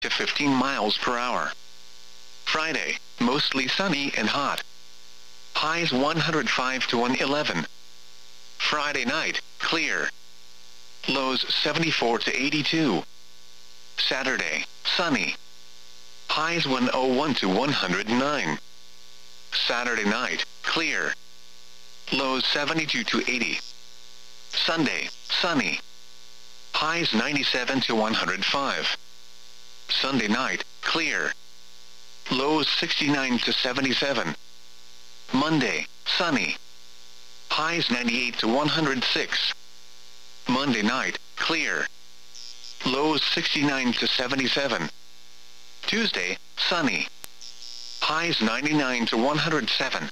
to 15 miles per hour. Friday, mostly sunny and hot. Highs 105 to 111. Friday night, clear. Lows 74 to 82. Saturday, sunny. Highs 101 to 109. Saturday night, clear. Lows 72 to 80. Sunday, sunny. Highs 97 to 105. Sunday night, clear. Lows 69 to 77. Monday, sunny. Highs 98 to 106. Monday night, clear. Lows 69 to 77. Tuesday, sunny. Highs 99 to 107.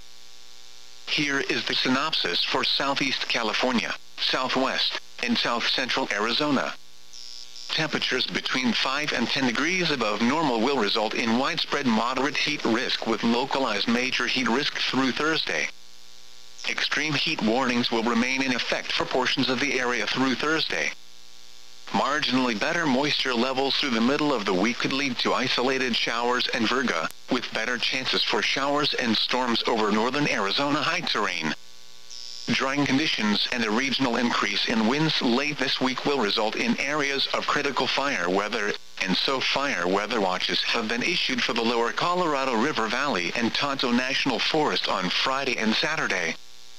Here is the synopsis for Southeast California, Southwest, and South Central Arizona. Temperatures between 5 and 10 degrees above normal will result in widespread moderate heat risk with localized major heat risk through Thursday. Extreme heat warnings will remain in effect for portions of the area through Thursday. Marginally better moisture levels through the middle of the week could lead to isolated showers and virga, with better chances for showers and storms over northern Arizona high terrain. Drying conditions and a regional increase in winds late this week will result in areas of critical fire weather, and so fire weather watches have been issued for the lower Colorado River Valley and Tonto National Forest on Friday and Saturday.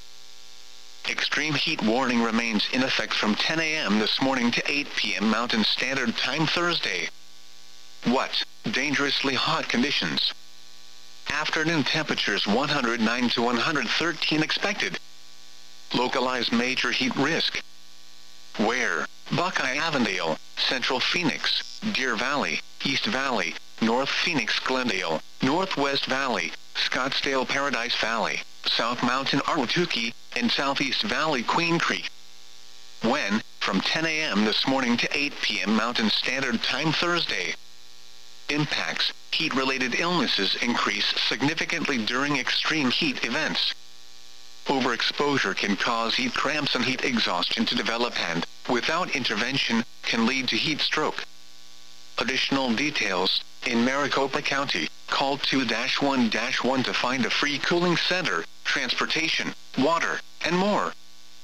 Extreme heat warning remains in effect from 10 a.m. this morning to 8 p.m. Mountain Standard Time Thursday. What? Dangerously hot conditions. Afternoon temperatures 109 to 113 expected. Localized major heat risk. Where? Buckeye Avondale, Central Phoenix, Deer Valley, East Valley, North Phoenix Glendale, Northwest Valley, Scottsdale Paradise Valley, South Mountain Ahwatukee, and Southeast Valley Queen Creek. When? From 10 a.m. this morning to 8 p.m. Mountain Standard Time Thursday. Impacts: heat-related illnesses increase significantly during extreme heat events. Overexposure can cause heat cramps and heat exhaustion to develop and, without intervention, can lead to heat stroke. Additional details: in Maricopa County, call 2-1-1 to find a free cooling center, transportation, water, and more.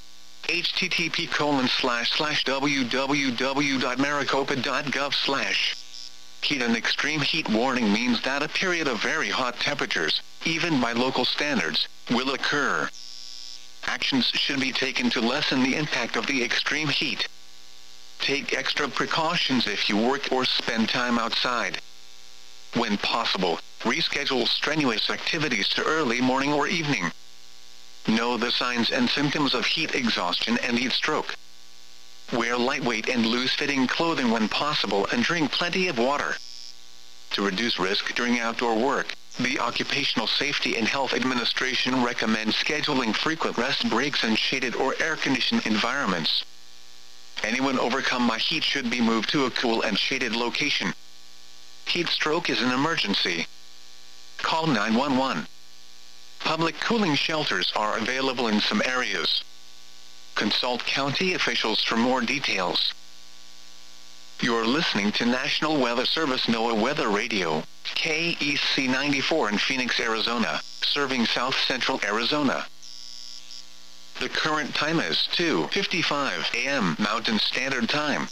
http://www.maricopa.gov/. Heat and extreme heat warning means that a period of very hot temperatures, even by local standards, will occur. Actions should be taken to lessen the impact of the extreme heat. Take extra precautions if you work or spend time outside. When possible, reschedule strenuous activities to early morning or evening. Know the signs and symptoms of heat exhaustion and heat stroke. Wear lightweight and loose-fitting clothing when possible and drink plenty of water. To reduce risk during outdoor work, the Occupational Safety and Health Administration recommends scheduling frequent rest breaks in shaded or air-conditioned environments. Anyone overcome by heat should be moved to a cool and shaded location. Heat stroke is an emergency. Call 911. Public cooling shelters are available in some areas. Consult county officials for more details. You're listening to National Weather Service NOAA Weather Radio, KEC 94 in Phoenix, Arizona, serving South Central Arizona. The current time is 2:55 a.m. Mountain Standard Time.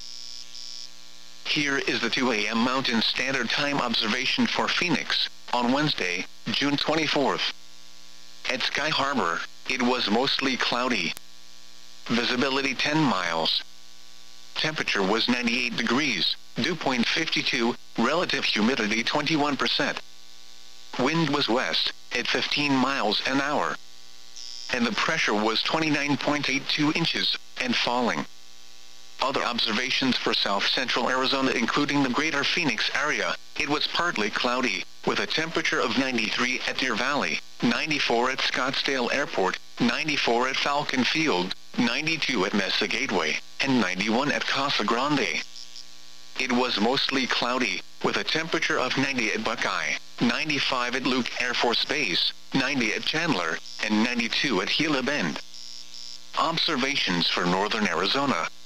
Here is the 2 a.m. Mountain Standard Time observation for Phoenix, on Wednesday, June 24th. At Sky Harbor, it was mostly cloudy. Visibility 10 miles. Temperature was 98 degrees, dew point 52, relative humidity 21%. Wind was west, at 15 miles an hour. And the pressure was 29.82 inches, and falling. Other observations for South Central Arizona including the greater Phoenix area, it was partly cloudy, with a temperature of 93 at Deer Valley, 94 at Scottsdale Airport, 94 at Falcon Field, 92 at Mesa Gateway, and 91 at Casa Grande. It was mostly cloudy, with a temperature of 90 at Buckeye, 95 at Luke Air Force Base, 90 at Chandler, and 92 at Gila Bend. Observations for northern Arizona,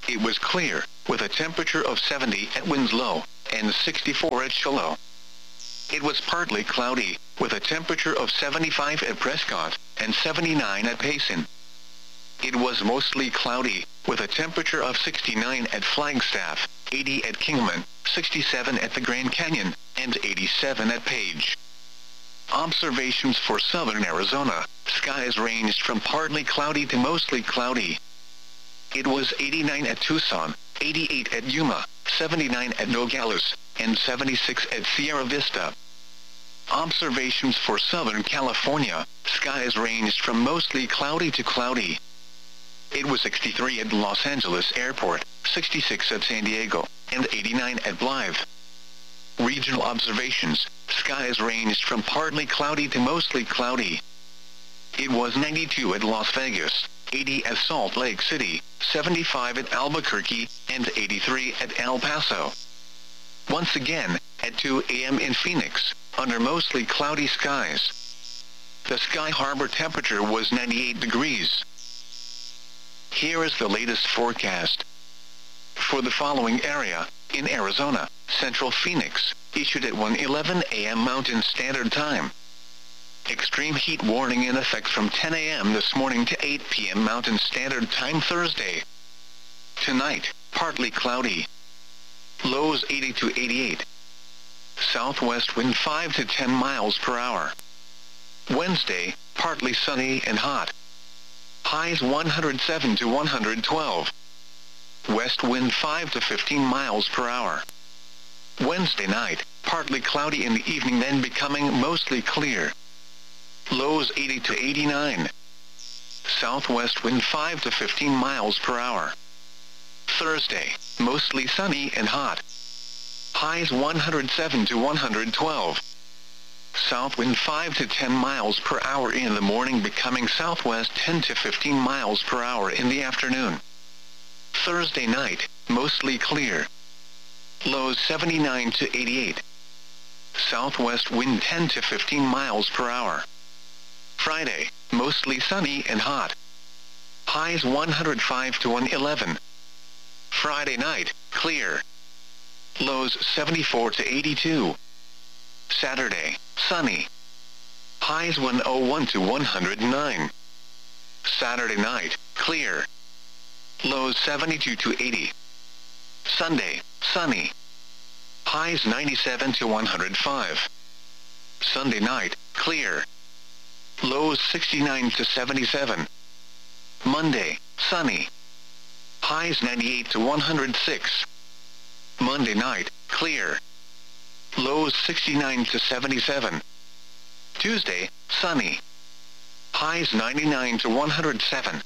It was clear, with a temperature of 70 at Winslow, and 64 at Shiloh. It was partly cloudy, with a temperature of 75 at Prescott, and 79 at Payson. It was mostly cloudy, with a temperature of 69 at Flagstaff, 80 at Kingman, 67 at the Grand Canyon, and 87 at Page. Observations for southern Arizona: skies ranged from partly cloudy to mostly cloudy. It was 89 at Tucson, 88 at Yuma, 79 at Nogales, and 76 at Sierra Vista. Observations for Southern California: skies ranged from mostly cloudy to cloudy. It was 63 at Los Angeles Airport, 66 at San Diego, and 89 at Blythe. Regional observations: skies ranged from partly cloudy to mostly cloudy. It was 92 at Las Vegas, 80 at Salt Lake City, 75 at Albuquerque, and 83 at El Paso. Once again, at 2 a.m. in Phoenix, under mostly cloudy skies. The Sky Harbor temperature was 98 degrees. Here is the latest forecast. For the following area, in Arizona, Central Phoenix, issued at 1:11 a.m. Mountain Standard Time. Extreme heat warning in effect from 10 a.m. this morning to 8 p.m. Mountain Standard Time Thursday. Tonight, partly cloudy. Lows 80 to 88. Southwest wind 5 to 10 miles per hour. Wednesday, partly sunny and hot. Highs 107 to 112. West wind 5 to 15 miles per hour. Wednesday night, partly cloudy in the evening, then becoming mostly clear. Lows 80 to 89. Southwest wind 5 to 15 miles per hour. Thursday, mostly sunny and hot. Highs 107 to 112. South wind 5 to 10 miles per hour in the morning, becoming southwest 10 to 15 miles per hour in the afternoon. Thursday night, mostly clear. Lows 79 to 88. Southwest wind 10 to 15 miles per hour. Friday, mostly sunny and hot. Highs 105 to 111. Friday night, clear. Lows 74 to 82. Saturday, sunny. Highs 101 to 109. Saturday night, clear. Lows 72 to 80. Sunday, sunny. Highs 97 to 105. Sunday night, clear. Lows 69 to 77. Monday, sunny. Highs 98 to 106. Monday night, clear. Lows 69 to 77. Tuesday, sunny. Highs 99 to 107.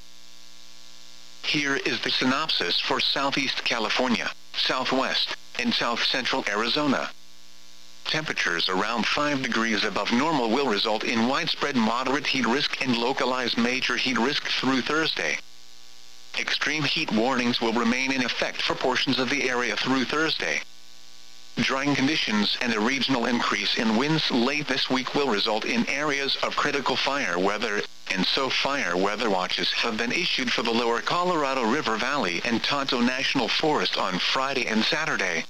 Here is the synopsis for Southeast California, Southwest, and South Central Arizona. Temperatures around 5 degrees above normal will result in widespread moderate heat risk and localized major heat risk through Thursday. Extreme heat warnings will remain in effect for portions of the area through Thursday. Drying conditions and a regional increase in winds late this week will result in areas of critical fire weather, and so fire weather watches have been issued for the lower Colorado River Valley and Tonto National Forest on Friday and Saturday.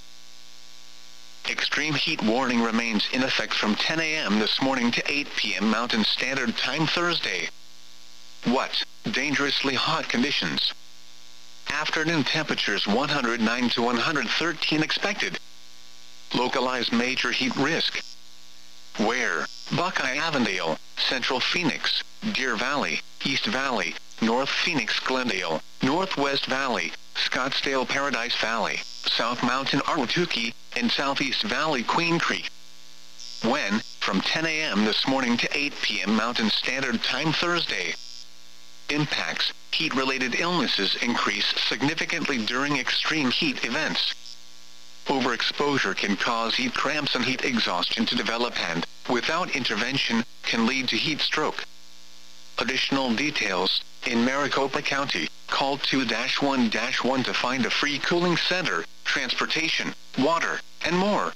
Extreme heat warning remains in effect from 10 a.m. this morning to 8 p.m. Mountain Standard Time Thursday. What? Dangerously hot conditions. Afternoon temperatures 109 to 113 expected. Localized major heat risk. Where? Buckeye Avondale, Central Phoenix, Deer Valley, East Valley, North Phoenix Glendale, Northwest Valley, Scottsdale Paradise Valley, South Mountain Ahwatukee, and Southeast Valley Queen Creek. When? From 10 a.m. this morning to 8 p.m. Mountain Standard Time Thursday. Impacts: heat-related illnesses increase significantly during extreme heat events. Overexposure can cause heat cramps and heat exhaustion to develop and, without intervention, can lead to heat stroke. Additional details: in Maricopa County, call 2-1-1 to find a free cooling center, transportation, water, and more.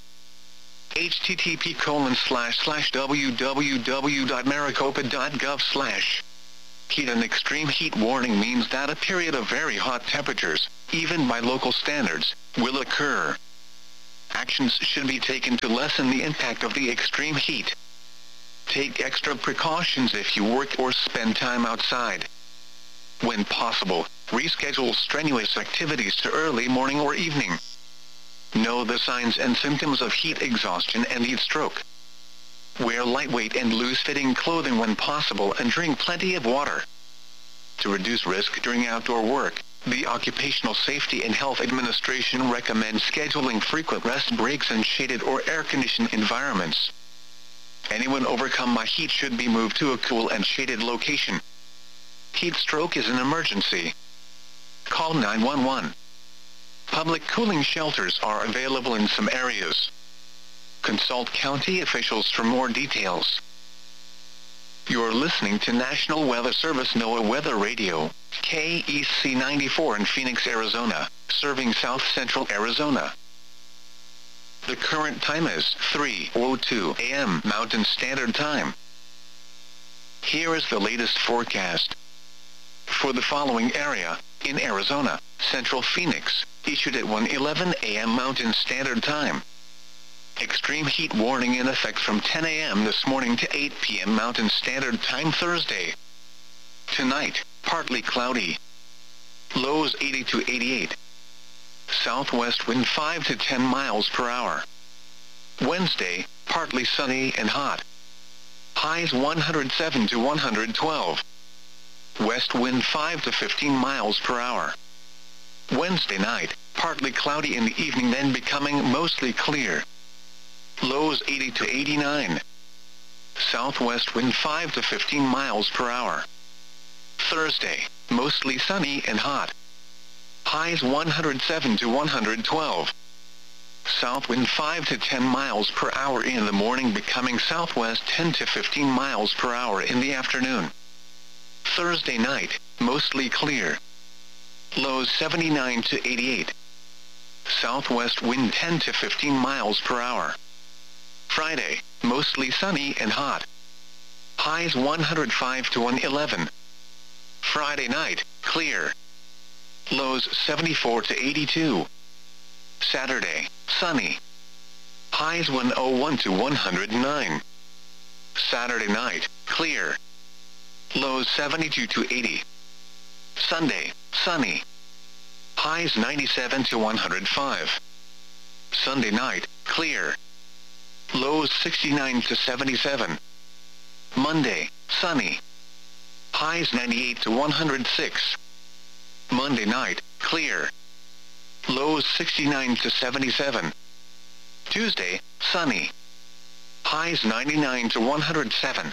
http://www.maricopa.gov/. Heat and extreme heat warning means that a period of very hot temperatures, even by local standards, will occur. Actions should be taken to lessen the impact of the extreme heat. Take extra precautions if you work or spend time outside. When possible, reschedule strenuous activities to early morning or evening. Know the signs and symptoms of heat exhaustion and heat stroke. Wear lightweight and loose-fitting clothing when possible and drink plenty of water. To reduce risk during outdoor work, the Occupational Safety and Health Administration recommends scheduling frequent rest breaks in shaded or air-conditioned environments. Anyone overcome by heat should be moved to a cool and shaded location. Heat stroke is an emergency. Call 911. Public cooling shelters are available in some areas. Consult county officials for more details. You're listening to National Weather Service NOAA Weather Radio, KEC 94 in Phoenix, Arizona, serving South Central Arizona. The current time is 3:02 a.m. Mountain Standard Time. Here is the latest forecast. For the following area, in Arizona, Central Phoenix, issued at 1:11 a.m. Mountain Standard Time. Extreme heat warning in effect from 10 a.m. this morning to 8 p.m. Mountain Standard Time Thursday. Tonight, partly cloudy. Lows 80 to 88. Southwest wind 5 to 10 miles per hour. Wednesday, partly sunny and hot. Highs 107 to 112. West wind 5 to 15 miles per hour. Wednesday night, partly cloudy in the evening then becoming mostly clear. Lows 80 to 89. Southwest wind 5 to 15 miles per hour. Thursday, mostly sunny and hot. Highs 107 to 112. South wind 5 to 10 miles per hour in the morning becoming southwest 10 to 15 miles per hour in the afternoon. Thursday night, mostly clear. Lows 79 to 88. Southwest wind 10 to 15 miles per hour. Friday, mostly sunny and hot. Highs 105 to 111. Friday night, clear. Lows 74 to 82. Saturday, sunny. Highs 101 to 109. Saturday night, clear. Lows 72 to 80. Sunday, sunny. Highs 97 to 105. Sunday night, clear. Lows 69 to 77. Monday, sunny. Highs 98 to 106. Monday night, clear. Lows 69 to 77. Tuesday, sunny. Highs 99 to 107.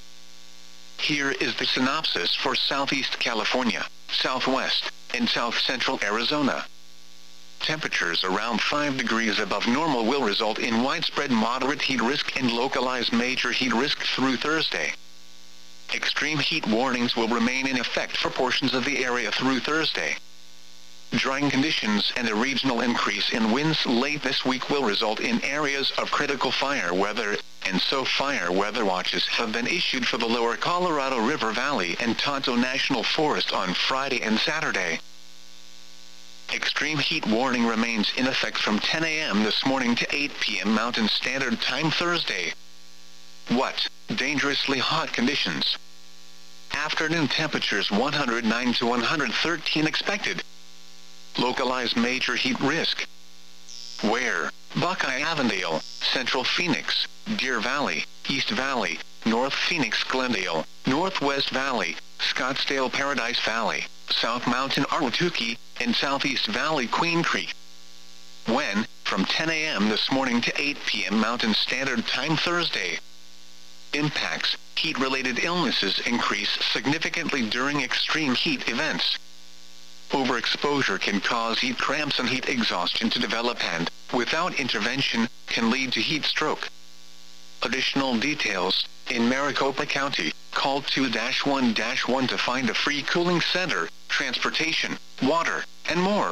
Here is the synopsis for Southeast California, Southwest, and South Central Arizona. Temperatures around 5 degrees above normal will result in widespread moderate heat risk and localized major heat risk through Thursday. Extreme heat warnings will remain in effect for portions of the area through Thursday. Drying conditions and a regional increase in winds late this week will result in areas of critical fire weather, and so fire weather watches have been issued for the lower Colorado River Valley and Tonto National Forest on Friday and Saturday. Extreme heat warning remains in effect from 10 a.m. this morning to 8 p.m. Mountain Standard Time Thursday. What? Dangerously hot conditions. Afternoon temperatures 109 to 113 expected. Localized major heat risk. Where? Buckeye Avondale, Central Phoenix, Deer Valley, East Valley, North Phoenix Glendale, Northwest Valley, Scottsdale Paradise Valley, South Mountain Ahwatukee, and Southeast Valley Queen Creek. When? From 10 a.m. this morning to 8 p.m. Mountain Standard Time Thursday. Impacts: heat-related illnesses increase significantly during extreme heat events. Overexposure can cause heat cramps and heat exhaustion to develop and, without intervention, can lead to heat stroke. Additional details: in Maricopa County, call 2-1-1 to find a free cooling center, transportation, water, and more.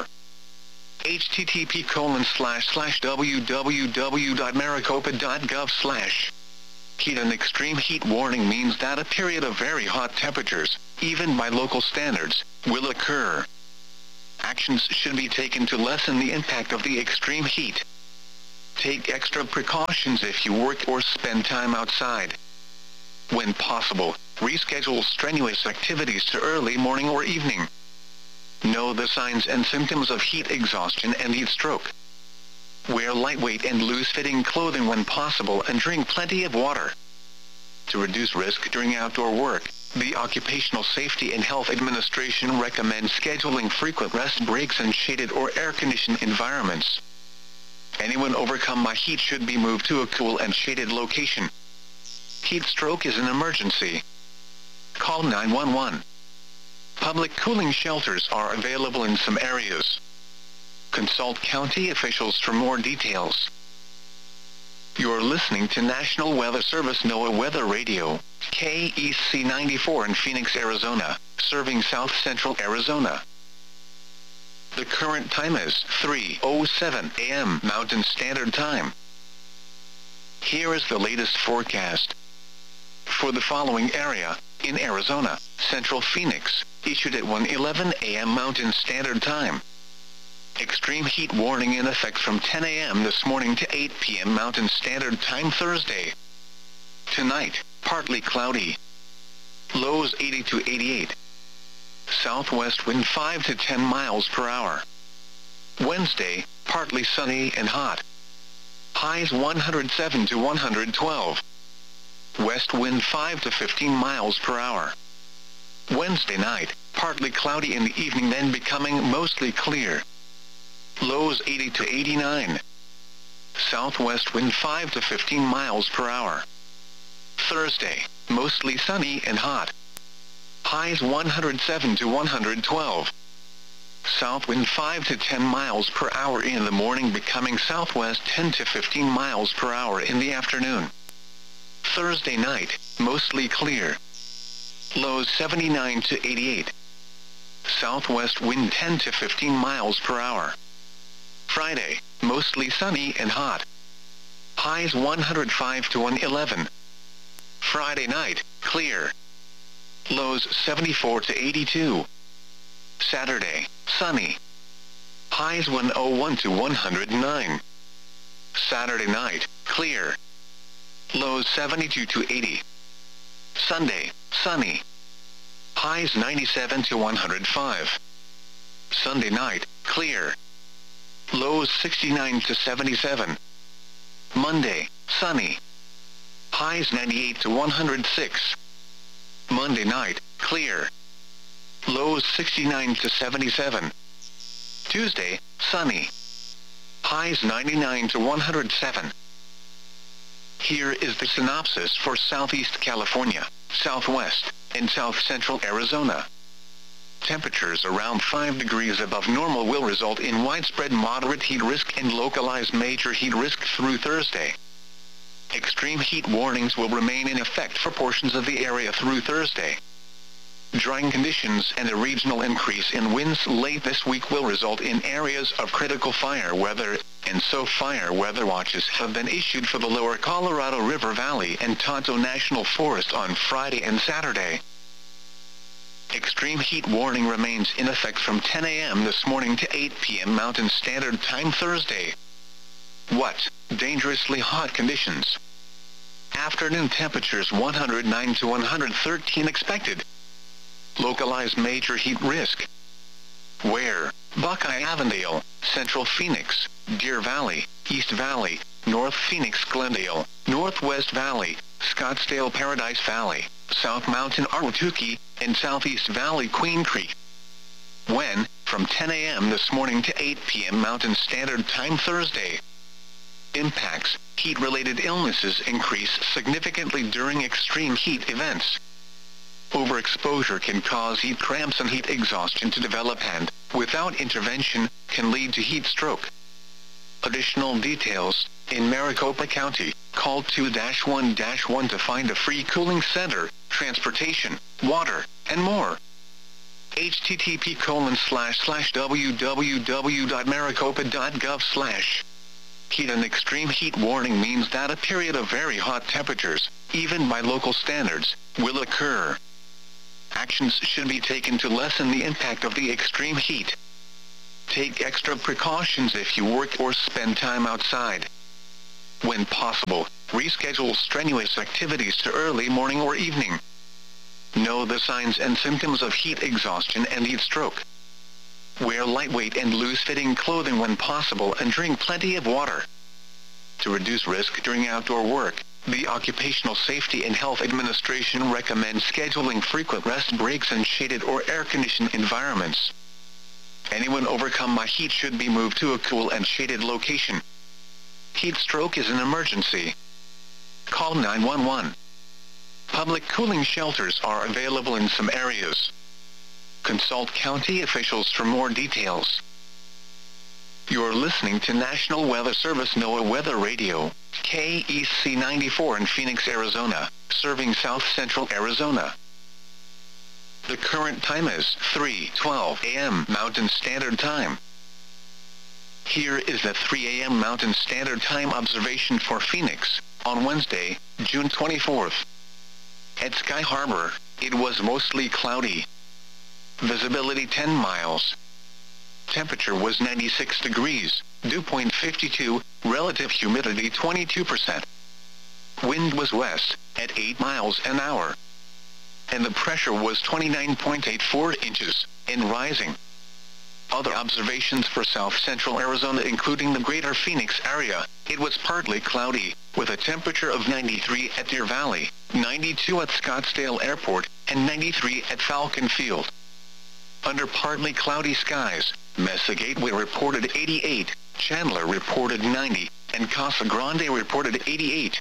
http://www.maricopa.gov/. Heat and extreme heat warning means that a period of very hot temperatures, even by local standards, will occur. Actions should be taken to lessen the impact of the extreme heat. Take extra precautions if you work or spend time outside. When possible, reschedule strenuous activities to early morning or evening. Know the signs and symptoms of heat exhaustion and heat stroke. Wear lightweight and loose-fitting clothing when possible and drink plenty of water. To reduce risk during outdoor work, the Occupational Safety and Health Administration recommends scheduling frequent rest breaks in shaded or air-conditioned environments. Anyone overcome by heat should be moved to a cool and shaded location. Heat stroke is an emergency. Call 911. Public cooling shelters are available in some areas. Consult county officials for more details. You're listening to National Weather Service NOAA Weather Radio, KEC 94 in Phoenix, Arizona, serving South Central Arizona. The current time is 3:07 a.m. Mountain Standard Time. Here is the latest forecast. For the following area, in Arizona, Central Phoenix, issued at 1:11 a.m. Mountain Standard Time. Extreme heat warning in effect from 10 a.m. this morning to 8 p.m. Mountain Standard Time Thursday. Tonight, partly cloudy. Lows 80 to 88. Southwest wind 5 to 10 miles per hour. Wednesday, partly sunny and hot. Highs 107 to 112. West wind 5 to 15 miles per hour. Wednesday night, partly cloudy in the evening then becoming mostly clear. Lows 80 to 89. Southwest wind 5 to 15 miles per hour. Thursday, mostly sunny and hot. Highs 107 to 112. South wind 5 to 10 miles per hour in the morning becoming southwest 10 to 15 miles per hour in the afternoon. Thursday night, mostly clear. Lows 79 to 88. Southwest wind 10 to 15 miles per hour. Friday, mostly sunny and hot. Highs 105 to 111. Friday night, clear. Lows 74 to 82. Saturday, sunny. Highs 101 to 109. Saturday night, clear. Lows 72 to 80. Sunday, sunny. Highs 97 to 105. Sunday night, clear. Lows 69 to 77. Monday, sunny. Highs 98 to 106. Monday night, clear. Lows 69 to 77. Tuesday, sunny. Highs 99 to 107. Here is the synopsis for Southeast California, Southwest, and South Central Arizona. Temperatures around 5 degrees above normal will result in widespread moderate heat risk and localized major heat risk through Thursday. Extreme heat warnings will remain in effect for portions of the area through Thursday. Drying conditions and a regional increase in winds late this week will result in areas of critical fire weather, and so fire weather watches have been issued for the lower Colorado River Valley and Tonto National Forest on Friday and Saturday. Extreme heat warning remains in effect from 10 a.m. this morning to 8 p.m. Mountain Standard Time Thursday. What? Dangerously hot conditions. Afternoon temperatures 109 to 113 expected. Localized major heat risk. Where? Buckeye Avondale, Central Phoenix, Deer Valley, East Valley, North Phoenix Glendale, Northwest Valley, Scottsdale Paradise Valley, South Mountain Ahwatukee, and Southeast Valley Queen Creek. When? From 10 a.m. this morning to 8 p.m. Mountain Standard Time Thursday. Impacts: heat-related illnesses increase significantly during extreme heat events. Overexposure can cause heat cramps and heat exhaustion to develop and, without intervention, can lead to heat stroke. Additional details: in Maricopa County, call 2-1-1 to find a free cooling center, transportation, water, and more. http://www.maricopa.gov/. Heat and extreme heat warning means that a period of very hot temperatures, even by local standards, will occur. Actions should be taken to lessen the impact of the extreme heat. Take extra precautions if you work or spend time outside. When possible, reschedule strenuous activities to early morning or evening. Know the signs and symptoms of heat exhaustion and heat stroke. Wear lightweight and loose-fitting clothing when possible and drink plenty of water. To reduce risk during outdoor work, the Occupational Safety and Health Administration recommends scheduling frequent rest breaks in shaded or air-conditioned environments. Anyone overcome by heat should be moved to a cool and shaded location. Heat stroke is an emergency. Call 911. Public cooling shelters are available in some areas. Consult county officials for more details. You're listening to National Weather Service NOAA Weather Radio, KEC 94 in Phoenix, Arizona, serving South Central Arizona. The current time is 3:12 a.m. Mountain Standard Time. Here is the 3 a.m. Mountain Standard Time observation for Phoenix, on Wednesday, June 24th. At Sky Harbor, it was mostly cloudy. Visibility 10 miles. Temperature was 96 degrees, dew point 52, relative humidity 22%. Wind was west, at 8 miles an hour. And the pressure was 29.84 inches, and rising. Other observations for South Central Arizona including the greater Phoenix area, it was partly cloudy, with a temperature of 93 at Deer Valley, 92 at Scottsdale Airport, and 93 at Falcon Field. Under partly cloudy skies, Mesa Gateway reported 88, Chandler reported 90, and Casa Grande reported 88.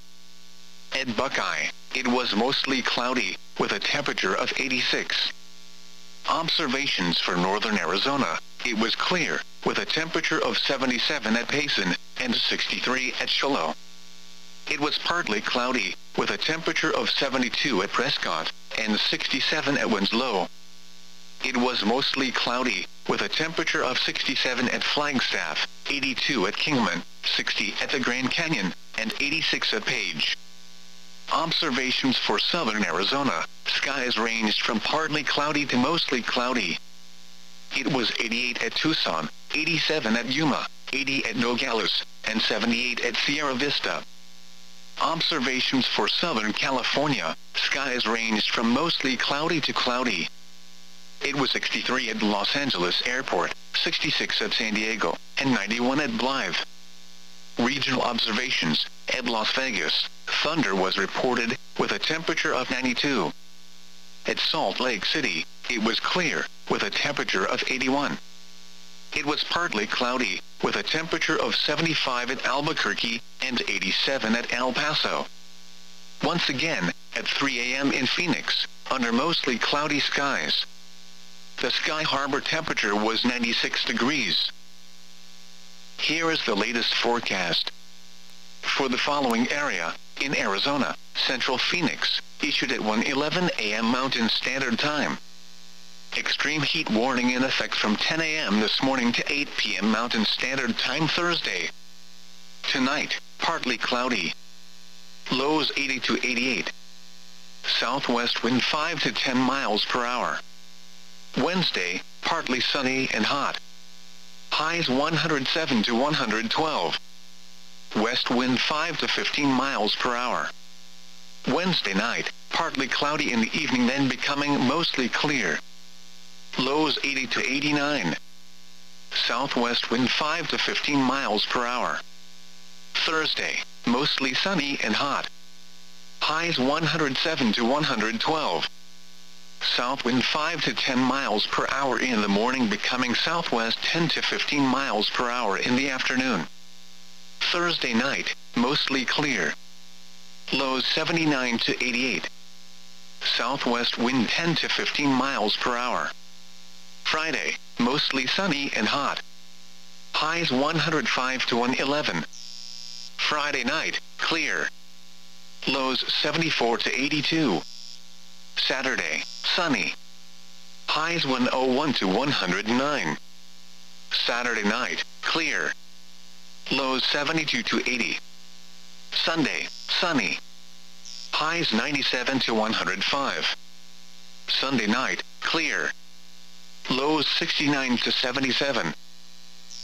At Buckeye, it was mostly cloudy, with a temperature of 86. Observations for northern Arizona, it was clear, with a temperature of 77 at Payson, and 63 at Shiloh. It was partly cloudy, with a temperature of 72 at Prescott, and 67 at Winslow. It was mostly cloudy, with a temperature of 67 at Flagstaff, 82 at Kingman, 60 at the Grand Canyon, and 86 at Page. Observations for southern Arizona, skies ranged from partly cloudy to mostly cloudy. It was 88 at Tucson, 87 at Yuma, 80 at Nogales, and 78 at Sierra Vista. Observations for southern California, skies ranged from mostly cloudy to cloudy. It was 63 at Los Angeles Airport, 66 at San Diego, and 91 at Blythe. Regional observations, at Las Vegas, thunder was reported, with a temperature of 92. At Salt Lake City, it was clear, with a temperature of 81. It was partly cloudy, with a temperature of 75 at Albuquerque, and 87 at El Paso. Once again, at 3 a.m. in Phoenix, under mostly cloudy skies. The Sky Harbor temperature was 96 degrees. Here is the latest forecast. For the following area, in Arizona, Central Phoenix, issued at 1:11 a.m. Mountain Standard Time. Extreme heat warning in effect from 10 a.m. this morning to 8 p.m. Mountain Standard Time Thursday. Tonight, partly cloudy. Lows 80 to 88. Southwest wind 5 to 10 miles per hour. Wednesday, partly sunny and hot. Highs 107 to 112. West wind 5 to 15 miles per hour. Wednesday night, partly cloudy in the evening then becoming mostly clear. Lows 80 to 89. Southwest wind 5 to 15 miles per hour. Thursday, mostly sunny and hot. Highs 107 to 112. South wind 5 to 10 miles per hour in the morning becoming southwest 10 to 15 miles per hour in the afternoon. Thursday night, mostly clear. Lows 79 to 88. Southwest wind 10 to 15 miles per hour. Friday, mostly sunny and hot. Highs 105 to 111. Friday night, clear. Lows 74 to 82. Saturday, sunny. Highs 101 to 109. Saturday night, clear. Lows 72 to 80. Sunday, sunny. Highs 97 to 105. Sunday night, clear. Lows 69 to 77.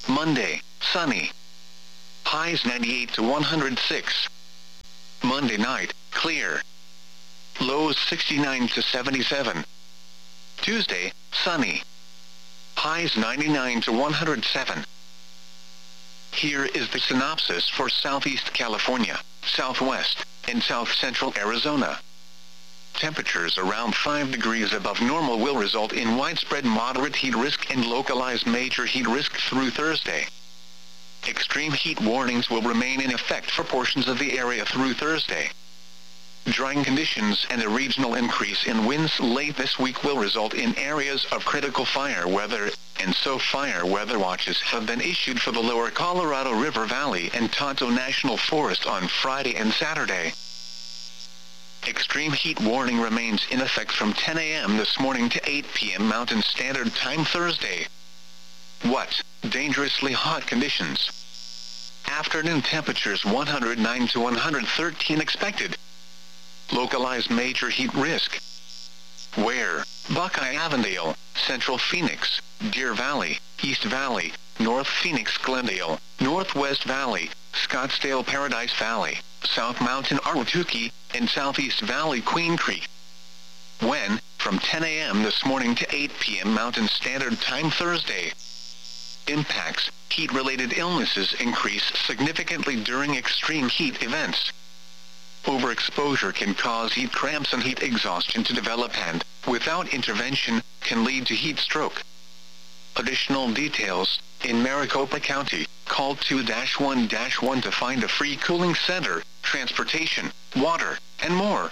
Monday, sunny. Highs 98 to 106. Monday night, clear. Lows 69 to 77. Tuesday, sunny. Highs 99 to 107. Here is the synopsis for Southeast California, Southwest, and South Central Arizona. Temperatures around 5 degrees above normal will result in widespread moderate heat risk and localized major heat risk through Thursday. Extreme heat warnings will remain in effect for portions of the area through Thursday. Drying conditions and a regional increase in winds late this week will result in areas of critical fire weather, and so fire weather watches have been issued for the lower Colorado River Valley and Tonto National Forest on Friday and Saturday. Extreme heat warning remains in effect from 10 a.m. this morning to 8 p.m. Mountain Standard Time Thursday. What? Dangerously hot conditions. Afternoon temperatures 109 to 113 expected. Localized major heat risk. Where? Buckeye Avondale, Central Phoenix, Deer Valley, East Valley, North Phoenix Glendale, Northwest Valley, Scottsdale Paradise Valley, South Mountain Ahwatukee, and Southeast Valley Queen Creek. When? From 10 a.m. this morning to 8 p.m. Mountain Standard Time Thursday. Impacts: heat-related illnesses increase significantly during extreme heat events. Overexposure can cause heat cramps and heat exhaustion to develop and, without intervention, can lead to heat stroke. Additional details: in Maricopa County, call 2-1-1 to find a free cooling center, transportation, water, and more.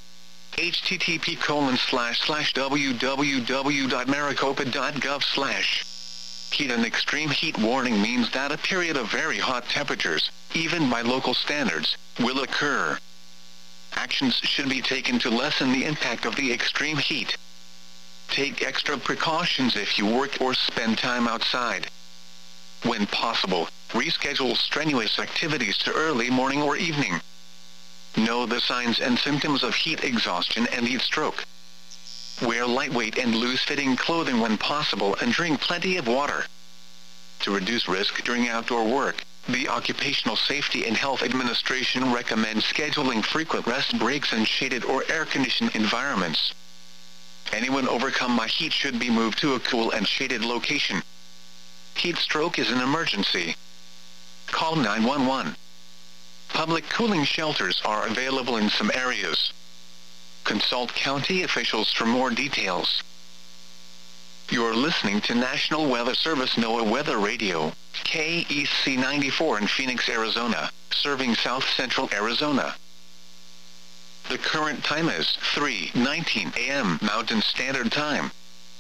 http://www.maricopa.gov/. Heat and extreme heat warning means that a period of very hot temperatures, even by local standards, will occur. Actions should be taken to lessen the impact of the extreme heat. Take extra precautions if you work or spend time outside. When possible, reschedule strenuous activities to early morning or evening. Know the signs and symptoms of heat exhaustion and heat stroke. Wear lightweight and loose-fitting clothing when possible and drink plenty of water. To reduce risk during outdoor work, the Occupational Safety and Health Administration recommends scheduling frequent rest breaks in shaded or air-conditioned environments. Anyone overcome by heat should be moved to a cool and shaded location. Heat stroke is an emergency. Call 911. Public cooling shelters are available in some areas. Consult county officials for more details. You're listening to National Weather Service NOAA Weather Radio, KEC 94 in Phoenix, Arizona, serving South Central Arizona. The current time is 3:19 a.m. Mountain Standard Time.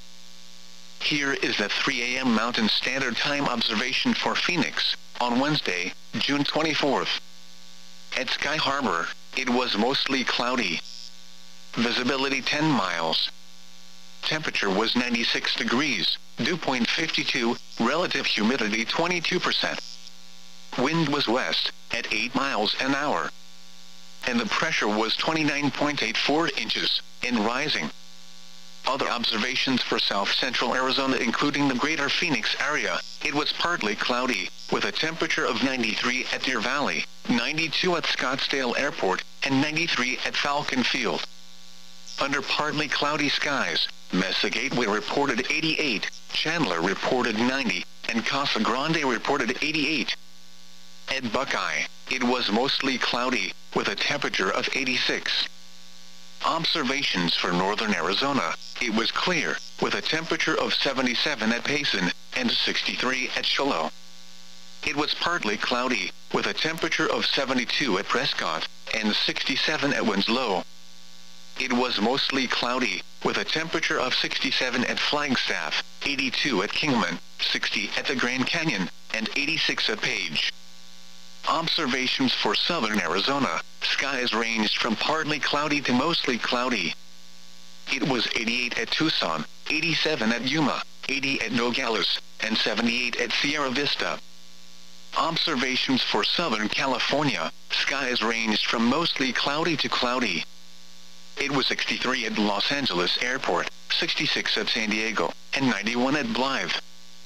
Here is the 3 a.m. Mountain Standard Time observation for Phoenix, on Wednesday, June 24th. At Sky Harbor, it was mostly cloudy. Visibility 10 miles. Temperature was 96 degrees, dew point 52, relative humidity 22%. Wind was west, at 8 miles an hour. And the pressure was 29.84 inches, and rising. Other observations for South Central Arizona including the greater Phoenix area, it was partly cloudy, with a temperature of 93 at Deer Valley, 92 at Scottsdale Airport, and 93 at Falcon Field. Under partly cloudy skies, Mesa Gateway reported 88, Chandler reported 90, and Casa Grande reported 88. At Buckeye, it was mostly cloudy, with a temperature of 86. Observations for northern Arizona, it was clear, with a temperature of 77 at Payson, and 63 at Shiloh. It was partly cloudy, with a temperature of 72 at Prescott, and 67 at Winslow. It was mostly cloudy, with a temperature of 67 at Flagstaff, 82 at Kingman, 60 at the Grand Canyon, and 86 at Page. Observations for southern Arizona, skies ranged from partly cloudy to mostly cloudy. It was 88 at Tucson, 87 at Yuma, 80 at Nogales, and 78 at Sierra Vista. Observations for southern California, skies ranged from mostly cloudy to cloudy. It was 63 at Los Angeles Airport, 66 at San Diego, and 91 at Blythe.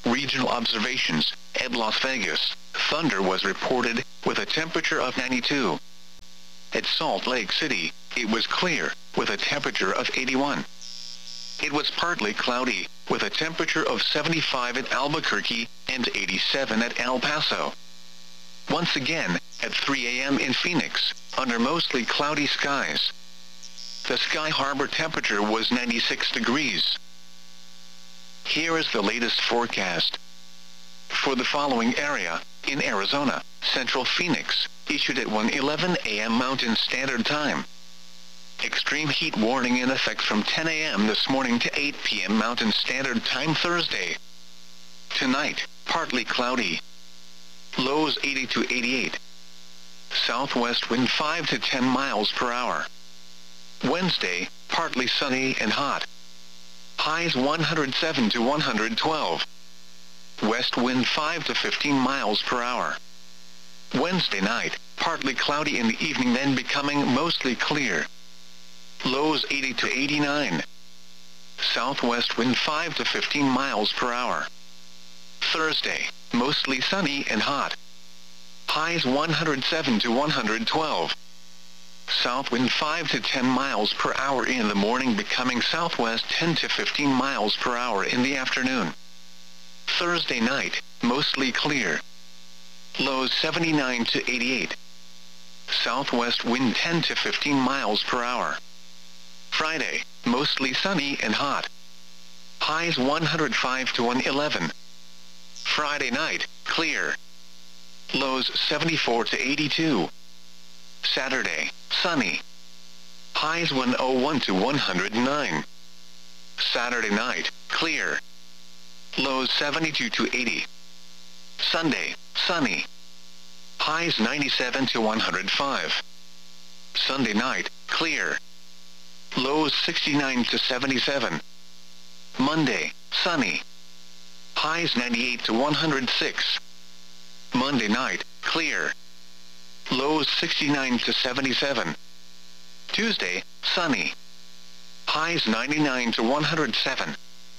Regional observations. At Las Vegas, thunder was reported, with a temperature of 92. At Salt Lake City, it was clear, with a temperature of 81. It was partly cloudy, with a temperature of 75 at Albuquerque, and 87 at El Paso. Once again, at 3 a.m. in Phoenix, under mostly cloudy skies. The Sky Harbor temperature was 96 degrees. Here is the latest forecast. For the following area, in Arizona, Central Phoenix, issued at 1:11 a.m. Mountain Standard Time. Extreme heat warning in effect from 10 a.m. this morning to 8 p.m. Mountain Standard Time Thursday. Tonight, partly cloudy. Lows 80 to 88. Southwest wind 5 to 10 miles per hour. Wednesday, partly sunny and hot. Highs 107 to 112. West wind 5 to 15 miles per hour. Wednesday night, partly cloudy in the evening, then becoming mostly clear. Lows 80 to 89. Southwest wind 5 to 15 miles per hour. Thursday, mostly sunny and hot. Highs 107 to 112. South wind 5 to 10 miles per hour in the morning, becoming southwest 10 to 15 miles per hour in the afternoon. Thursday night, mostly clear. Lows 79 to 88. Southwest wind 10 to 15 miles per hour. Friday, mostly sunny and hot. Highs 105 to 111. Friday night, clear. Lows 74 to 82. Saturday, sunny. Highs 101 to 109. Saturday night, clear. Lows 72 to 80. Sunday, sunny. Highs 97 to 105. Sunday night, clear. Lows 69 to 77. Monday, sunny. Highs 98 to 106. Monday night, clear. Lows 69 to 77. Tuesday, sunny. Highs 99 to 107.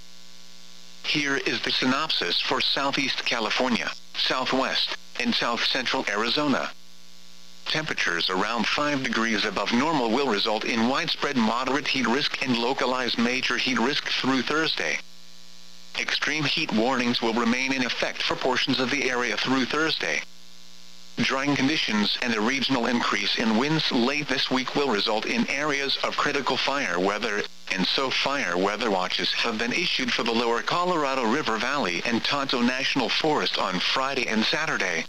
Here is the synopsis for Southeast California, Southwest, and South Central Arizona. Temperatures around 5 degrees above normal will result in widespread moderate heat risk and localized major heat risk through Thursday. Extreme heat warnings will remain in effect for portions of the area through Thursday. Drying conditions and a regional increase in winds late this week will result in areas of critical fire weather, and so fire weather watches have been issued for the lower Colorado River Valley and Tonto National Forest on Friday and Saturday.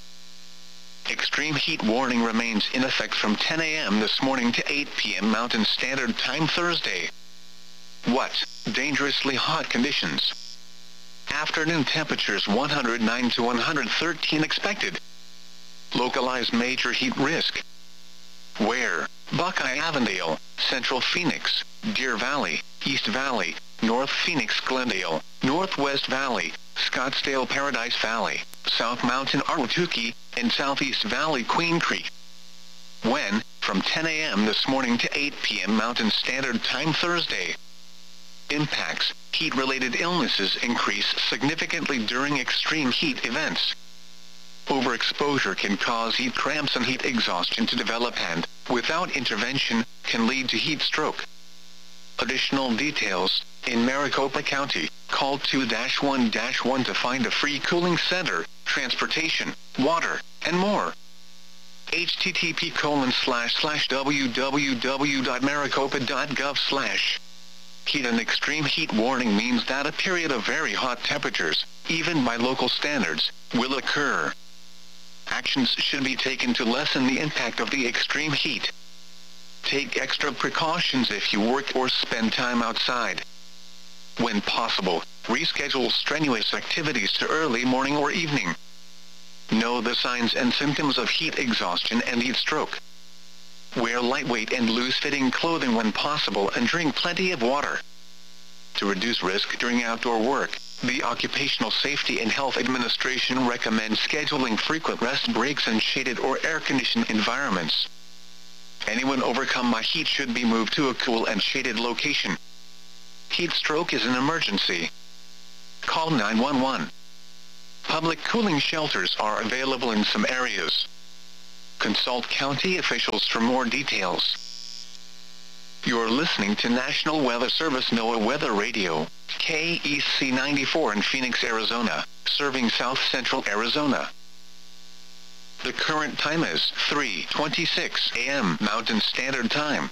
Extreme heat warning remains in effect from 10 a.m. this morning to 8 p.m. Mountain Standard Time Thursday. What? Dangerously hot conditions. Afternoon temperatures 109 to 113 expected. Localized major heat risk. Where? Buckeye Avondale, Central Phoenix, Deer Valley, East Valley, North Phoenix Glendale, Northwest Valley, Scottsdale Paradise Valley, South Mountain Ahwatukee, and Southeast Valley Queen Creek. When? From 10 a.m. this morning to 8 p.m. Mountain Standard Time Thursday. Impacts. Heat-related illnesses increase significantly during extreme heat events. Overexposure can cause heat cramps and heat exhaustion to develop and, without intervention, can lead to heat stroke. Additional details. In Maricopa County, call 2-1-1 to find a free cooling center, transportation, water, and more. http://www.maricopa.gov/. Heat and extreme heat warning means that a period of very hot temperatures, even by local standards, will occur. Actions should be taken to lessen the impact of the extreme heat. Take extra precautions if you work or spend time outside. When possible, reschedule strenuous activities to early morning or evening. Know the signs and symptoms of heat exhaustion and heat stroke. Wear lightweight and loose-fitting clothing when possible and drink plenty of water. To reduce risk during outdoor work, the Occupational Safety and Health Administration recommends scheduling frequent rest breaks in shaded or air-conditioned environments. Anyone overcome by heat should be moved to a cool and shaded location. Heat stroke is an emergency. call 911. Public cooling shelters are available in some areas. Consult county officials for more details. You're listening to National Weather Service NOAA Weather Radio, KEC 94 in Phoenix, Arizona, serving south central Arizona. The current time is 3:26 a.m. Mountain Standard Time.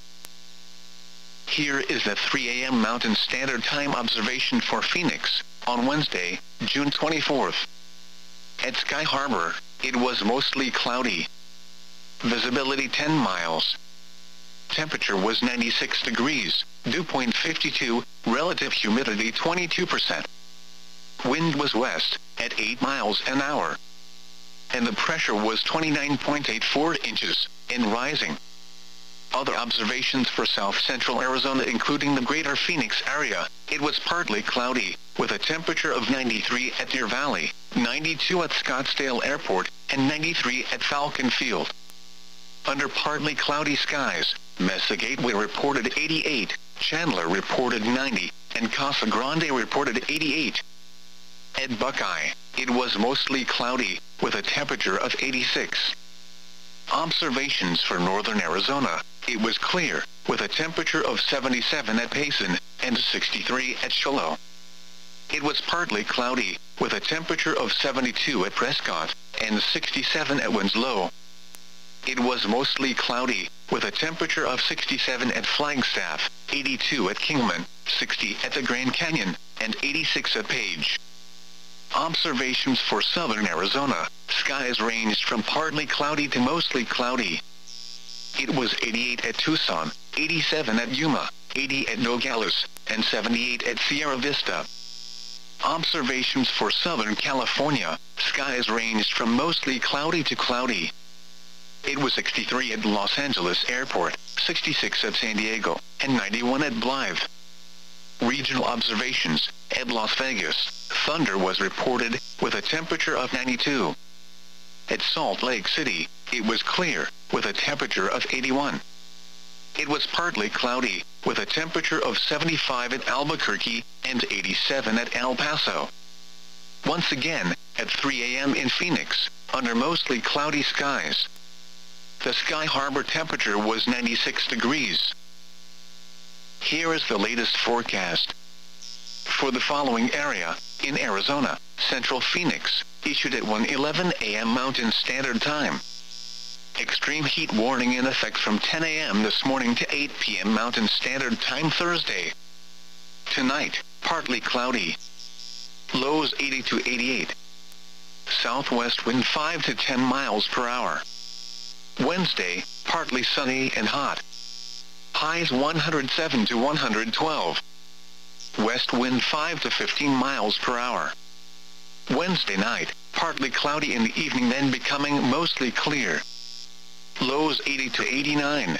Here is the 3 a.m. Mountain Standard Time observation for Phoenix, on Wednesday, June 24th. At Sky Harbor, it was mostly cloudy. Visibility 10 miles. Temperature was 96 degrees, dew point 52, relative humidity 22%. Wind was west, at 8 miles an hour. And the pressure was 29.84 inches, and rising. Other observations for south central Arizona including the greater Phoenix area, it was partly cloudy, with a temperature of 93 at Deer Valley, 92 at Scottsdale Airport, and 93 at Falcon Field. Under partly cloudy skies, Mesa Gateway reported 88, Chandler reported 90, and Casa Grande reported 88. At Buckeye, it was mostly cloudy, with a temperature of 86. Observations for northern Arizona, it was clear, with a temperature of 77 at Payson, and 63 at Shiloh. It was partly cloudy, with a temperature of 72 at Prescott, and 67 at Winslow. It was mostly cloudy, with a temperature of 67 at Flagstaff, 82 at Kingman, 60 at the Grand Canyon, and 86 at Page. Observations for southern Arizona, skies ranged from partly cloudy to mostly cloudy. It was 88 at Tucson, 87 at Yuma, 80 at Nogales, and 78 at Sierra Vista. Observations for southern California, skies ranged from mostly cloudy to cloudy. It was 63 at Los Angeles Airport, 66 at San Diego, and 91 at Blythe. Regional observations, at Las Vegas, thunder was reported, with a temperature of 92. At Salt Lake City, it was clear, with a temperature of 81. It was partly cloudy, with a temperature of 75 at Albuquerque, and 87 at El Paso. Once again, at 3 a.m. in Phoenix, under mostly cloudy skies. The Sky Harbor temperature was 96 degrees. Here is the latest forecast. For the following area, in Arizona, Central Phoenix, issued at 1:11 a.m. Mountain Standard Time. Extreme heat warning in effect from 10 a.m. this morning to 8 p.m. Mountain Standard Time Thursday. Tonight, partly cloudy. Lows 80 to 88. Southwest wind 5 to 10 miles per hour. Wednesday, partly sunny and hot. Highs 107 to 112. West wind 5 to 15 miles per hour. Wednesday night, partly cloudy in the evening then becoming mostly clear. Lows 80 to 89.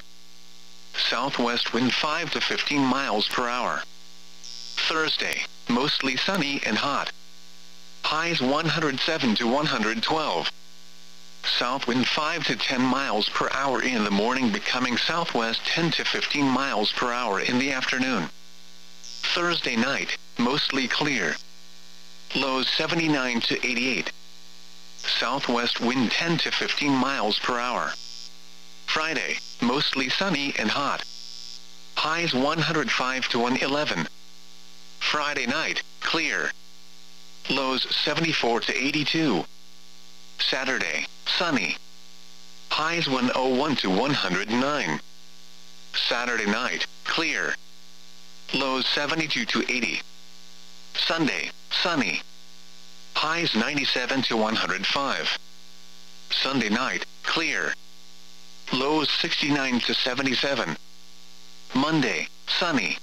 Southwest wind 5 to 15 miles per hour. Thursday, mostly sunny and hot. Highs 107 to 112. South wind 5 to 10 miles per hour in the morning becoming southwest 10 to 15 miles per hour in the afternoon. Thursday night, mostly clear. Lows 79 to 88. Southwest wind 10 to 15 miles per hour. Friday, mostly sunny and hot. Highs 105 to 111. Friday night, clear. Lows 74 to 82. Saturday, sunny. Highs 101 to 109. Saturday night, clear. Lows 72 to 80. Sunday, sunny. Highs 97 to 105. Sunday night, clear. Lows 69 to 77. Monday, sunny.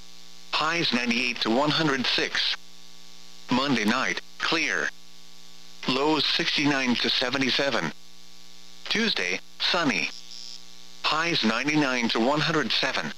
Highs 98 to 106. Monday night, clear. Lows 69 to 77. Tuesday, sunny. Highs 99 to 107.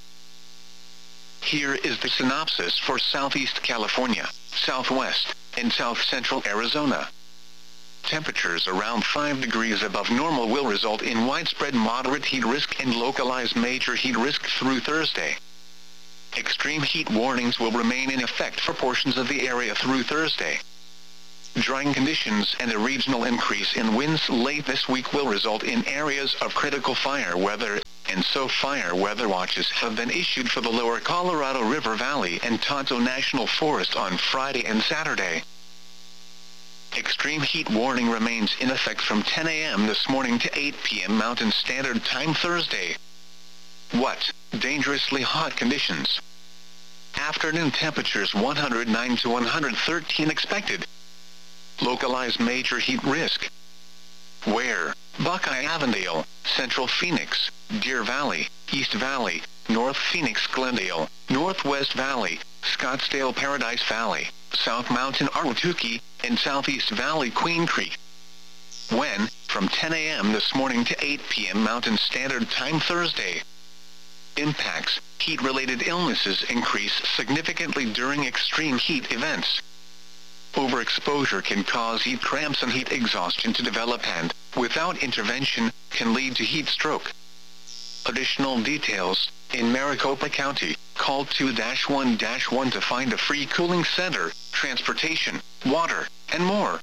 Here is the synopsis for Southeast California, Southwest, and South Central Arizona. Temperatures around 5 degrees above normal will result in widespread moderate heat risk and localized major heat risk through Thursday. Extreme heat warnings will remain in effect for portions of the area through Thursday. Drying conditions and a regional increase in winds late this week will result in areas of critical fire weather, and so fire weather watches have been issued for the lower Colorado River Valley and Tonto National Forest on Friday and Saturday. Extreme heat warning remains in effect from 10 a.m. this morning to 8 p.m. Mountain Standard Time Thursday. What? Dangerously hot conditions. Afternoon temperatures 109 to 113 expected. Localized major heat risk. Where? Buckeye Avondale, Central Phoenix, Deer Valley, East Valley, North Phoenix Glendale, Northwest Valley, Scottsdale Paradise Valley, South Mountain Ahwatukee, and Southeast Valley Queen Creek. When? From 10 a.m. this morning to 8 p.m. Mountain Standard Time Thursday. Impacts. Heat-related illnesses increase significantly during extreme heat events. Overexposure can cause heat cramps and heat exhaustion to develop and, without intervention, can lead to heat stroke. Additional details. In Maricopa County, call 2-1-1 to find a free cooling center, transportation, water, and more.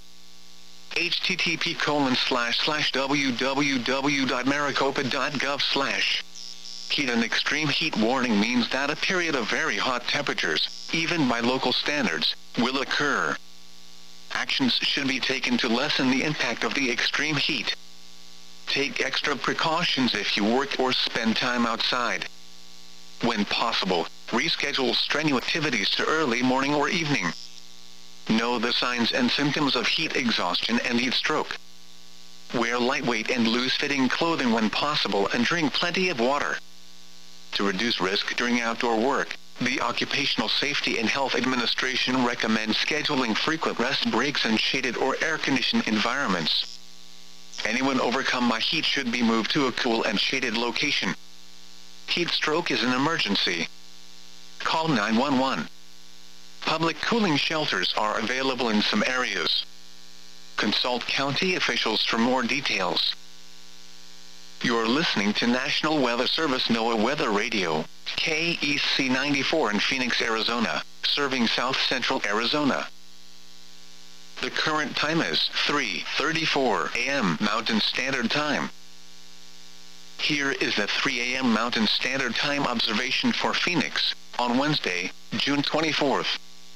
http://www.maricopa.gov/. Heat and extreme heat warning means that a period of very hot temperatures, even by local standards, will occur. Actions should be taken to lessen the impact of the extreme heat. Take extra precautions if you work or spend time outside. When possible, reschedule strenuous activities to early morning or evening. Know the signs and symptoms of heat exhaustion and heat stroke. Wear lightweight and loose-fitting clothing when possible and drink plenty of water. To reduce risk during outdoor work, the Occupational Safety and Health Administration recommends scheduling frequent rest breaks in shaded or air-conditioned environments. Anyone overcome by heat should be moved to a cool and shaded location. Heat stroke is an emergency. Call 911. Public cooling shelters are available in some areas. Consult county officials for more details. You're listening to National Weather Service NOAA Weather Radio, KEC 94 in Phoenix, Arizona, serving South Central Arizona. The current time is 3:34 a.m. Mountain Standard Time. Here is the 3 a.m. Mountain Standard Time observation for Phoenix, on Wednesday, June 24th.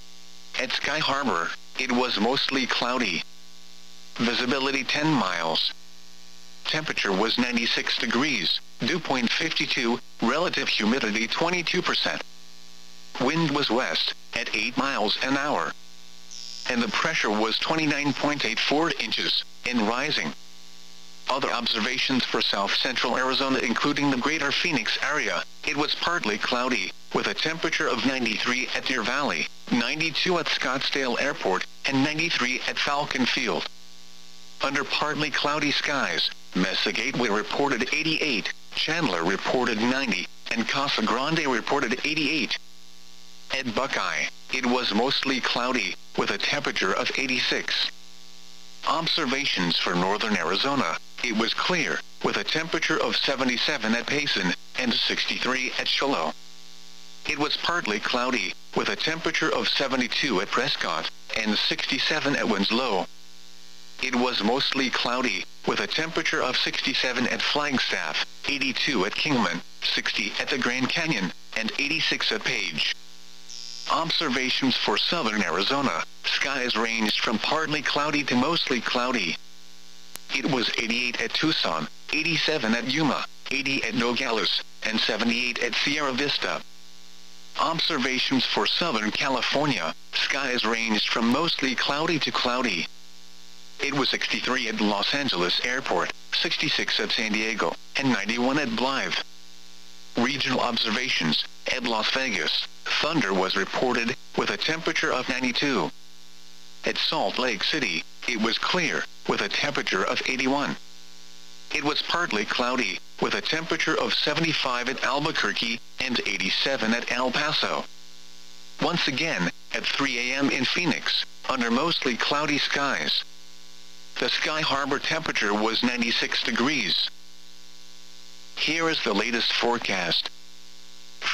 At Sky Harbor, it was mostly cloudy. Visibility 10 miles. Temperature was 96 degrees, dew point 52, relative humidity 22%. Wind was west, at 8 miles an hour. And the pressure was 29.84 inches, and rising. Other observations for South Central Arizona including the greater Phoenix area, it was partly cloudy, with a temperature of 93 at Deer Valley, 92 at Scottsdale Airport, and 93 at Falcon Field. Under partly cloudy skies, Mesa Gateway reported 88, Chandler reported 90, and Casa Grande reported 88. At Buckeye, it was mostly cloudy, with a temperature of 86. Observations for northern Arizona, it was clear, with a temperature of 77 at Payson, and 63 at Shiloh. It was partly cloudy, with a temperature of 72 at Prescott, and 67 at Winslow. It was mostly cloudy, with a temperature of 67 at Flagstaff, 82 at Kingman, 60 at the Grand Canyon, and 86 at Page. Observations for southern Arizona, skies ranged from partly cloudy to mostly cloudy. It was 88 at Tucson, 87 at Yuma, 80 at Nogales, and 78 at Sierra Vista. Observations for southern California, skies ranged from mostly cloudy to cloudy. It was 63 at Los Angeles Airport, 66 at San Diego, and 91 at Blythe. Regional observations, at Las Vegas, thunder was reported, with a temperature of 92. At Salt Lake City, it was clear, with a temperature of 81. It was partly cloudy, with a temperature of 75 at Albuquerque, and 87 at El Paso. Once again, at 3 a.m. in Phoenix, under mostly cloudy skies. The Sky Harbor temperature was 96 degrees. Here is the latest forecast.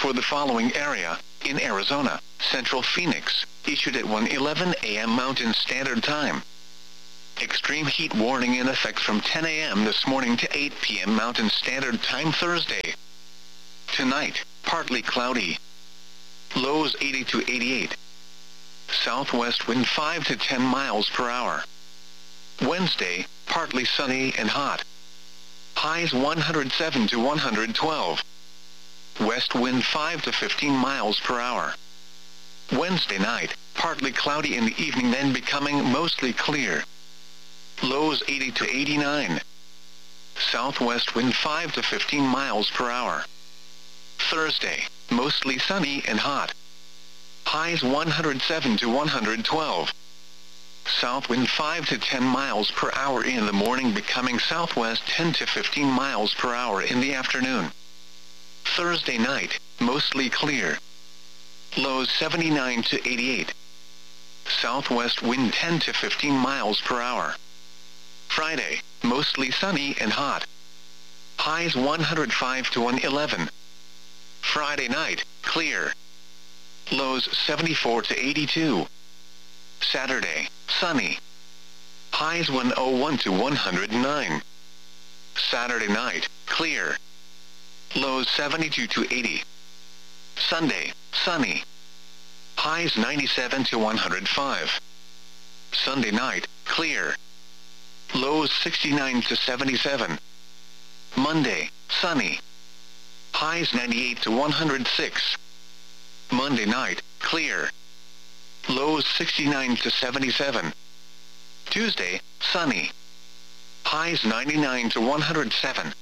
for the following area, in Arizona, Central Phoenix, issued at 1:11 a.m. Mountain Standard Time. Extreme heat warning in effect from 10 a.m. this morning to 8 p.m. Mountain Standard Time Thursday. Tonight, partly cloudy. Lows 80 to 88. Southwest wind 5 to 10 miles per hour. Wednesday, partly sunny and hot. Highs 107 to 112. West wind 5 to 15 miles per hour. Wednesday night, partly cloudy in the evening, then becoming mostly clear. Lows 80 to 89. Southwest wind 5 to 15 miles per hour. Thursday, mostly sunny and hot. Highs 107 to 112. South wind 5 to 10 miles per hour in the morning, becoming southwest 10 to 15 miles per hour in the afternoon. Thursday night, mostly clear. Lows 79 to 88. Southwest wind 10 to 15 miles per hour. Friday, mostly sunny and hot. Highs 105 to 111. Friday night, clear. Lows 74 to 82. Saturday, sunny. Highs 101 to 109. Saturday night, clear. Lows 72 to 80. Sunday, sunny. Highs 97 to 105. Sunday night, clear. Lows 69 to 77. Monday, sunny. Highs 98 to 106. Monday night, clear. Lows 69 to 77. Tuesday, sunny. Highs 99 to 107.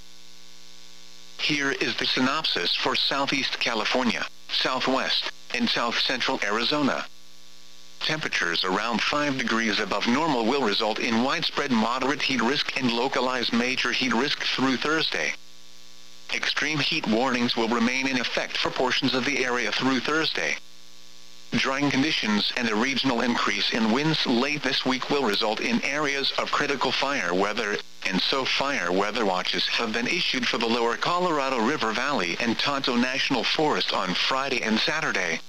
Here is the synopsis for Southeast California, Southwest, and South Central Arizona. Temperatures around 5 degrees above normal will result in widespread moderate heat risk and localized major heat risk through Thursday. Extreme heat warnings will remain in effect for portions of the area through Thursday. Drying conditions and a regional increase in winds late this week will result in areas of critical fire weather, and so fire weather watches have been issued for the lower Colorado River Valley and Tonto National Forest on Friday and Saturday.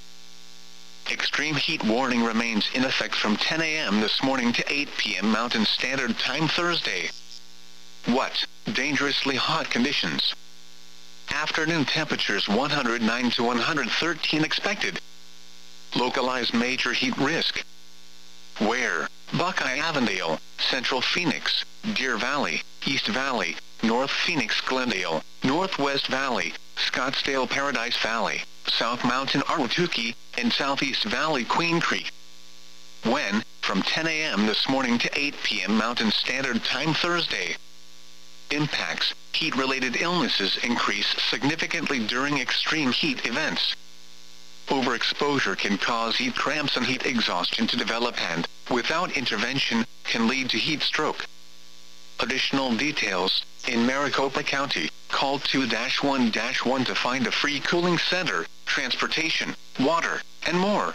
Extreme heat warning remains in effect from 10 a.m. this morning to 8 p.m. Mountain Standard Time Thursday. What? Dangerously hot conditions. Afternoon temperatures 109 to 113 expected. Localized major heat risk. Where? Buckeye Avondale, Central Phoenix, Deer Valley, East Valley, North Phoenix Glendale, Northwest Valley, Scottsdale Paradise Valley, South Mountain Ahwatukee, and Southeast Valley Queen Creek. When? From 10 a.m. this morning to 8 p.m. Mountain Standard Time Thursday. Impacts: heat-related illnesses increase significantly during extreme heat events. Overexposure can cause heat cramps and heat exhaustion to develop and, without intervention, can lead to heat stroke. Additional details: in Maricopa County, call 2-1-1 to find a free cooling center, transportation, water, and more.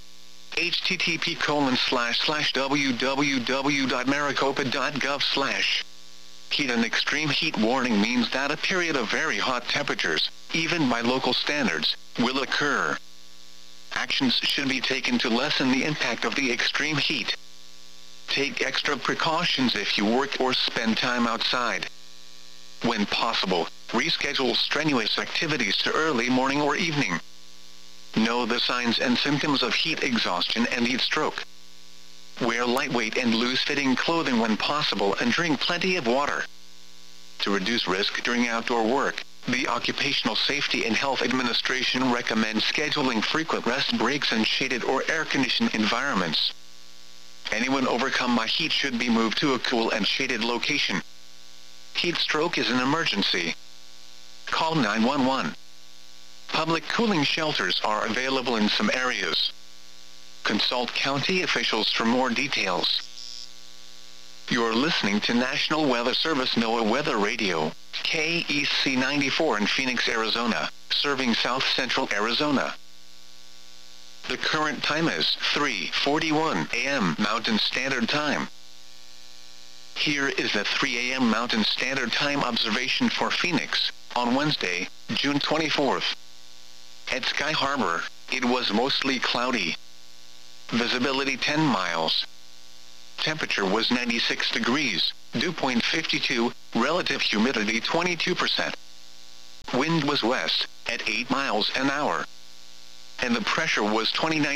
http://www.maricopa.gov/. Heat and extreme heat warning means that a period of very hot temperatures, even by local standards, will occur. Actions should be taken to lessen the impact of the extreme heat. Take extra precautions if you work or spend time outside. When possible, reschedule strenuous activities to early morning or evening. Know the signs and symptoms of heat exhaustion and heat stroke. Wear lightweight and loose-fitting clothing when possible and drink plenty of water. To reduce risk during outdoor work, the Occupational Safety and Health Administration recommends scheduling frequent rest breaks in shaded or air-conditioned environments. Anyone overcome by heat should be moved to a cool and shaded location. Heat stroke is an emergency. Call 911. Public cooling shelters are available in some areas. Consult county officials for more details. You're listening to National Weather Service NOAA Weather Radio, KEC 94 in Phoenix, Arizona, serving South Central Arizona. The current time is 3:41 a.m. Mountain Standard Time. Here is the 3 a.m. Mountain Standard Time observation for Phoenix, on Wednesday, June 24th. At Sky Harbor, it was mostly cloudy. Visibility 10 miles. Temperature was 96 degrees, dew point 52, relative humidity 22%. Wind was west, at 8 miles an hour. And the pressure was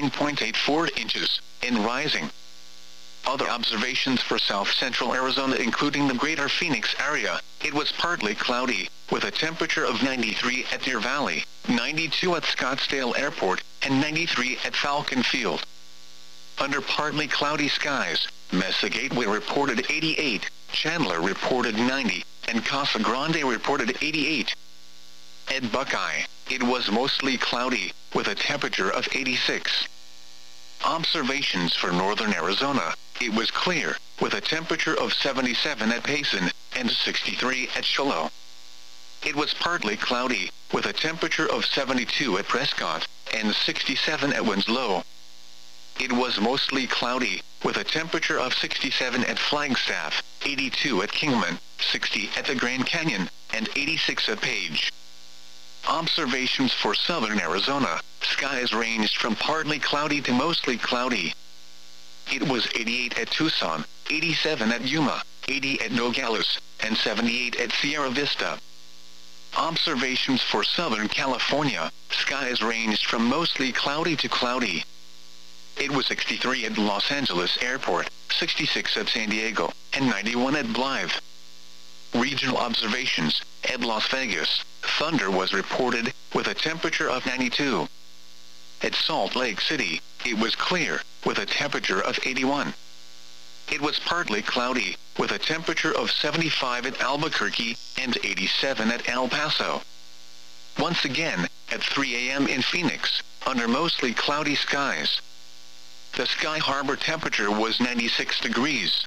29.84 inches, and rising. Other observations for south-central Arizona including the greater Phoenix area, it was partly cloudy, with a temperature of 93 at Deer Valley, 92 at Scottsdale Airport, and 93 at Falcon Field. Under partly cloudy skies, Mesa Gateway reported 88, Chandler reported 90, and Casa Grande reported 88. At Buckeye, it was mostly cloudy, with a temperature of 86. Observations for northern Arizona, it was clear, with a temperature of 77 at Payson, and 63 at Shiloh. It was partly cloudy, with a temperature of 72 at Prescott, and 67 at Winslow. It was mostly cloudy, with a temperature of 67 at Flagstaff, 82 at Kingman, 60 at the Grand Canyon, and 86 at Page. Observations for southern Arizona, skies ranged from partly cloudy to mostly cloudy. It was 88 at Tucson, 87 at Yuma, 80 at Nogales, and 78 at Sierra Vista. Observations for southern California, skies ranged from mostly cloudy to cloudy. It was 63 at Los Angeles Airport, 66 at San Diego, and 91 at Blythe. Regional observations, at Las Vegas, thunder was reported, with a temperature of 92. At Salt Lake City, it was clear, with a temperature of 81. It was partly cloudy, with a temperature of 75 at Albuquerque, and 87 at El Paso. Once again, at 3 a.m. in Phoenix, under mostly cloudy skies. The Sky Harbor temperature was 96 degrees.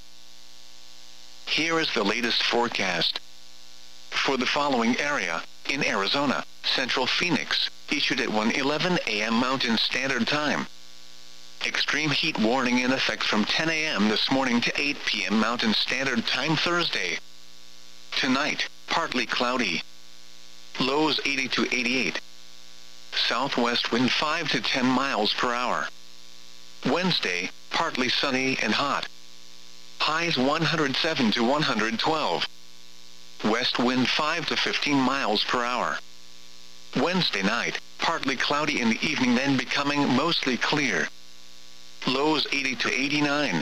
Here is the latest forecast. For the following area, in Arizona, Central Phoenix, issued at 1:11 a.m. Mountain Standard Time. Extreme heat warning in effect from 10 a.m. this morning to 8 p.m. Mountain Standard Time Thursday. Tonight, partly cloudy. Lows 80 to 88. Southwest wind 5 to 10 miles per hour. Wednesday, partly sunny and hot. Highs 107 to 112. West wind 5 to 15 miles per hour. Wednesday night, partly cloudy in the evening then becoming mostly clear. Lows 80 to 89.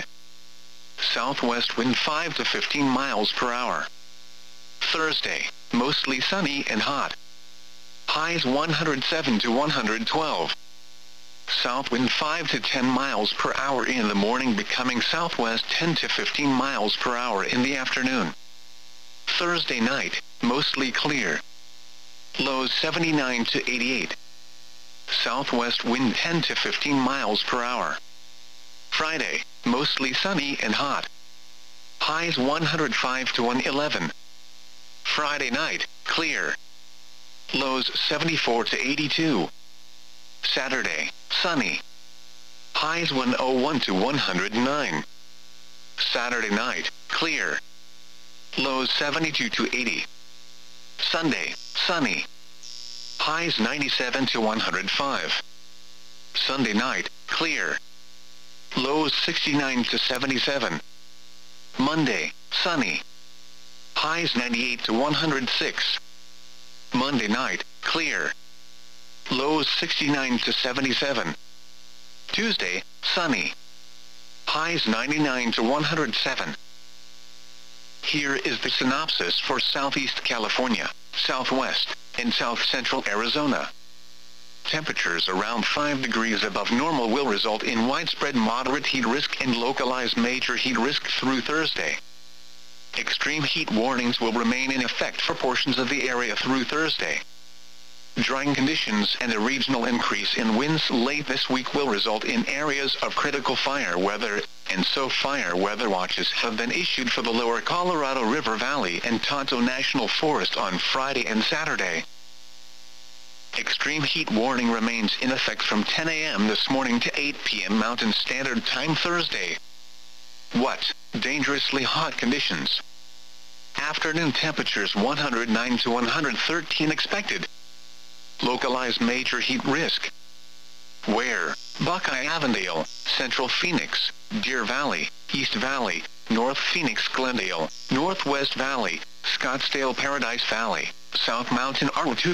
Southwest wind 5 to 15 miles per hour. Thursday, mostly sunny and hot. Highs 107 to 112. South wind 5 to 10 miles per hour in the morning becoming southwest 10 to 15 miles per hour in the afternoon. Thursday night, mostly clear. Lows 79 to 88. Southwest wind 10 to 15 miles per hour. Friday, mostly sunny and hot. Highs 105 to 111. Friday night, clear. Lows 74 to 82. Saturday, sunny. Highs 101 to 109. Saturday night, clear. Lows 72 to 80. Sunday, sunny. Highs 97 to 105. Sunday night, clear. Lows 69 to 77. Monday, sunny. Highs 98 to 106. Monday night, clear. Lows 69 to 77. Tuesday, sunny. Highs 99 to 107. Here is the synopsis for Southeast California, Southwest, and South Central Arizona. Temperatures around 5 degrees above normal will result in widespread moderate heat risk and localized major heat risk through Thursday. Extreme heat warnings will remain in effect for portions of the area through Thursday. Drying conditions and a regional increase in winds late this week will result in areas of critical fire weather, and so fire weather watches have been issued for the lower Colorado River Valley and Tonto National Forest on Friday and Saturday. Extreme heat warning remains in effect from 10 a.m. this morning to 8 p.m. Mountain Standard Time Thursday. What? Dangerously hot conditions. Afternoon temperatures 109 to 113 expected. Localized major heat risk. Where? Buckeye Avondale, Central Phoenix, Deer Valley, East Valley, North Phoenix Glendale, Northwest Valley, Scottsdale Paradise Valley, South Mountain Arwatuka